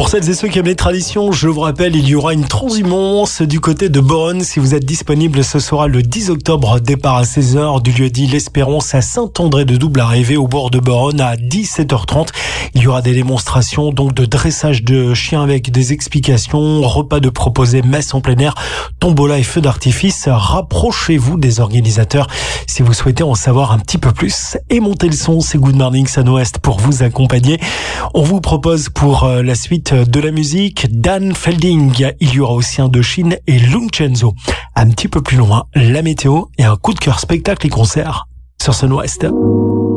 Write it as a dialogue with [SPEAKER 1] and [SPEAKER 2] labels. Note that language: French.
[SPEAKER 1] Pour celles et ceux qui aiment les traditions, je vous rappelle, il y aura une transhumance du côté de Beaune. Si vous êtes disponible, ce sera le 10 octobre, départ à 16h du lieu dit l'Espérance à Saint-André de Double, arrivée au bord de Beaune à 17h30. Il y aura des démonstrations donc de dressage de chiens avec des explications, repas de proposés, messe en plein air, tombola et feux d'artifice. Rapprochez-vous des organisateurs si vous souhaitez en savoir un petit peu plus. Et montez le son, c'est Good Morning Sun-Ouest pour vous accompagner. On vous propose pour la suite de la musique Dan Felding. Il y aura aussi Indochine et Luncenzo. Un petit peu plus loin, la météo et un coup de cœur spectacle et concert sur Sun-Ouest.